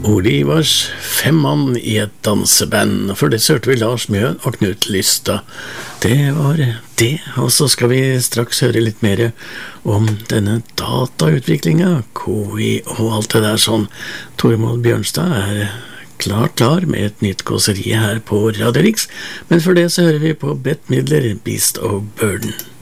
Olivers 5 mann i et danseband, og for det hørte vi Lars Mjøen og Knut Lystad. Det var det, og så skal vi straks høre litt mer om denne datautviklingen, KI og alt det der sånn. Tormod Bjørnstad er klar med et nytt kåseri her på Radio Riks, men for det så hører vi på Bette Midler, Beast of Burden.